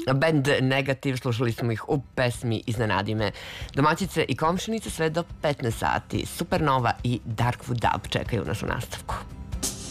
Band Negativ, slušali smo ih u pesmi Iznenadi me. Domaćice i komšinice sve do 15 sati. Supernova i Darkwood Dub čekaju nas u nastavku.